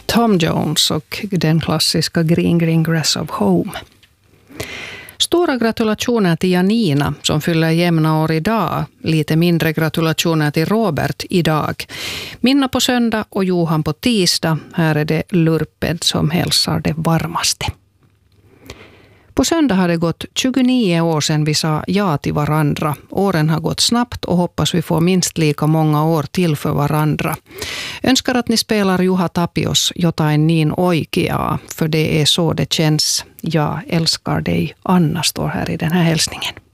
Tom Jones och den klassiska Green Green Grass of Home. Stora gratulationer till Janina som fyller jämna år idag. Lite mindre gratulationer till Robert idag. Minna på söndag och Johan på tisdag. Här är det Lurped som hälsar det varmaste. På söndag har det gått 29 år sedan vi sa ja till varandra. Åren har gått snabbt och hoppas vi får minst lika många år till för varandra. Önskar att ni spelar Juha Tapios Jotain niin oikeaa, för det är så det känns. Jag älskar dig, Anna, står här i den här hälsningen.